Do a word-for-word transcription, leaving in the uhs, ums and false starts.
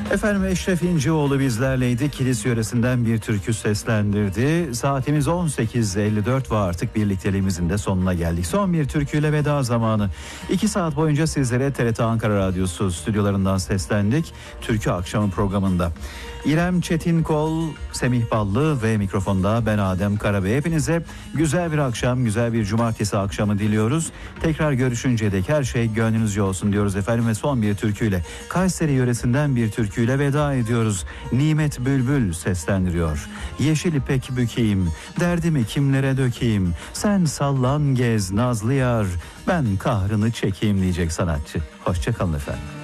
Efendim Eşref İncioğlu bizlerleydi. Kilis yöresinden bir türkü seslendirdi. Saatimiz on sekiz elli dört ve artık birlikteliğimizin de sonuna geldik. Son bir türküyle veda zamanı. İki saat boyunca sizlere T R T Ankara Radyosu stüdyolarından seslendik. Türkü Akşamı programında. İrem Çetinkol, Semih Ballı ve mikrofonda ben Adem Karabey. Hepinize güzel bir akşam, güzel bir cumartesi akşamı diliyoruz. Tekrar görüşünceye dek her şey gönlünüzce olsun diyoruz efendim ve son bir türküyle, Kayseri yöresinden bir türküyle veda ediyoruz. Nimet Bülbül seslendiriyor. Yeşil ipek bükeyim, derdimi kimlere dökeyim, sen sallan gez nazlı yar, ben kahrını çekeyim diyecek sanatçı. Hoşça kalın efendim.